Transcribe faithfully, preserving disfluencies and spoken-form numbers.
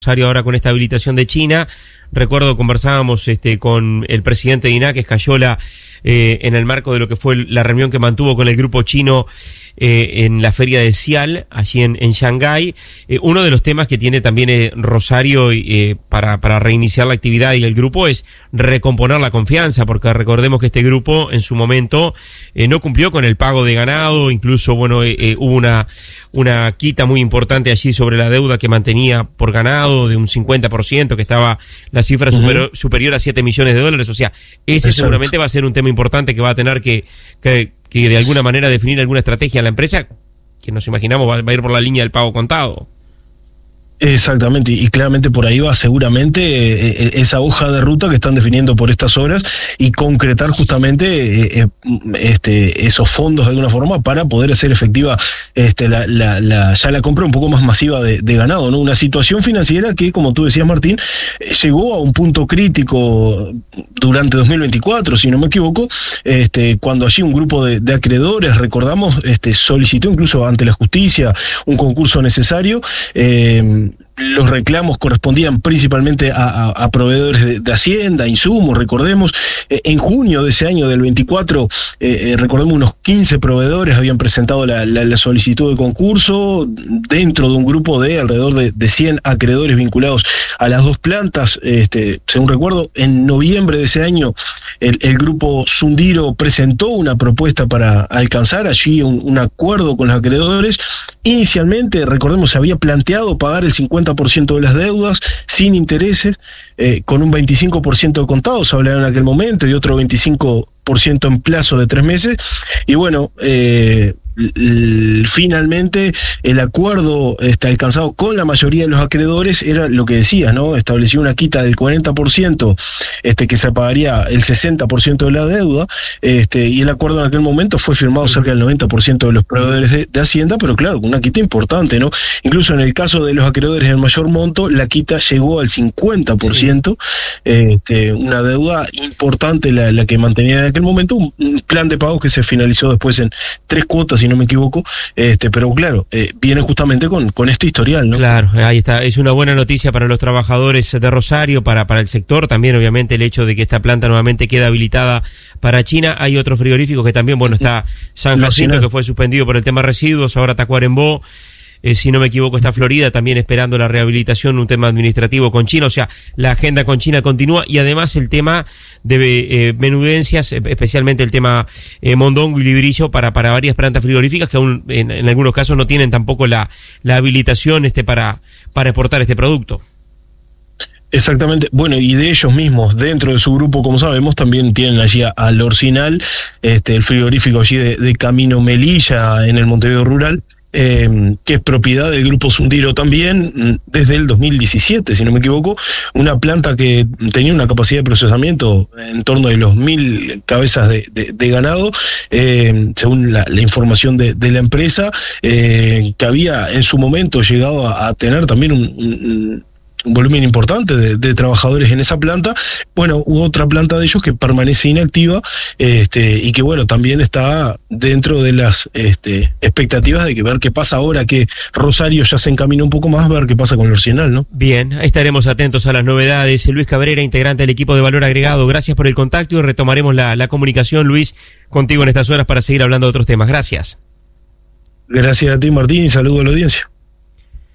Rosario ahora con esta habilitación de China. Recuerdo conversábamos este, con el presidente de I N A C, Escayola, eh, en el marco de lo que fue la reunión que mantuvo con el grupo chino eh, en la feria de Xial, allí en, en Shanghái. Eh, uno de los temas que tiene también eh, Rosario eh, para, para reiniciar la actividad y el grupo es recomponer la confianza, porque recordemos que este grupo en su momento eh, no cumplió con el pago de ganado, incluso bueno eh, eh, hubo una, una quita muy importante allí sobre la deuda que mantenía por ganado de un cincuenta por ciento, que estaba la cifra uh-huh. superior, superior a siete millones de dólares. O sea, ese Exacto. seguramente va a ser un tema importante que va a tener que, que, que de alguna manera definir alguna estrategia en la empresa, que nos imaginamos va, va a ir por la línea del pago contado. Exactamente, y claramente por ahí va seguramente eh, esa hoja de ruta que están definiendo por estas horas y concretar justamente eh, este, esos fondos de alguna forma para poder hacer efectiva este, la, la, la, ya la compra un poco más masiva de, de ganado, ¿no? Una situación financiera que, como tú decías, Martín, eh, llegó a un punto crítico durante dos mil veinticuatro, si no me equivoco, este, cuando allí un grupo de, de acreedores, recordamos, este, solicitó incluso ante la justicia un concurso necesario. eh, Los reclamos correspondían principalmente a, a, a proveedores de, de Hacienda, insumos, recordemos, eh, en junio de ese año, del veinticuatro, eh, eh, recordemos unos quince proveedores habían presentado la, la, la solicitud de concurso dentro de un grupo de alrededor de, de cien acreedores vinculados a las dos plantas. Este, según recuerdo, en noviembre de ese año, el, el grupo Sundiro presentó una propuesta para alcanzar allí un, un acuerdo con los acreedores. Inicialmente, recordemos, se había planteado pagar el cincuenta por ciento de las deudas sin intereses, eh, con un veinticinco por ciento de contado, se hablaba en aquel momento, y otro veinticinco por ciento en plazo de tres meses, y bueno, eh, finalmente el acuerdo este, alcanzado con la mayoría de los acreedores era lo que decías, ¿no? Estableció una quita del cuarenta por ciento, este, que se pagaría el sesenta por ciento de la deuda, este, y el acuerdo en aquel momento fue firmado cerca del noventa por ciento de los proveedores de, de Hacienda, pero claro, con una quita importante, ¿no? Incluso en el caso de los acreedores del mayor monto, la quita llegó al cincuenta por ciento, sí. este, una deuda importante la, la que mantenía en aquel momento, un, un plan de pagos que se finalizó después en tres cuotas, si no me equivoco, este, pero claro, eh, viene justamente con, con este historial, ¿no? Claro, ahí está, es una buena noticia para los trabajadores de Rosario, para, para el sector, también obviamente el hecho de que esta planta nuevamente queda habilitada para China. Hay otro frigorífico que también, bueno, está San Jacinto, que fue suspendido por el tema residuos, ahora Tacuarembó. Eh, si no me equivoco, está Florida también esperando la rehabilitación, un tema administrativo con China. O sea, la agenda con China continúa, y además el tema de eh, menudencias, especialmente el tema eh, mondongo y librillo para, para varias plantas frigoríficas que aún en, en algunos casos no tienen tampoco la, la habilitación este para, para exportar este producto. Exactamente, bueno, y de ellos mismos, dentro de su grupo, como sabemos, también tienen allí al Orsinal, este, el frigorífico allí de, de Camino Melilla, en el Montevideo Rural, Eh, que es propiedad del grupo Sundiro también desde el dos mil diecisiete, si no me equivoco, una planta que tenía una capacidad de procesamiento en torno de los mil cabezas de, de, de ganado, eh, según la, la información de, de la empresa, eh, que había en su momento llegado a, a tener también un, un un volumen importante de, de trabajadores en esa planta. Bueno, hubo otra planta de ellos que permanece inactiva, este, y que bueno, también está dentro de las este, expectativas de que ver qué pasa ahora que Rosario ya se encamina un poco más, ver qué pasa con el Orsinal, ¿no? Bien, estaremos atentos a las novedades. Luis Cabrera, integrante del equipo de Valor Agregado, gracias por el contacto, y retomaremos la, la comunicación, Luis, contigo en estas horas para seguir hablando de otros temas. Gracias. Gracias a ti, Martín, y saludo a la audiencia.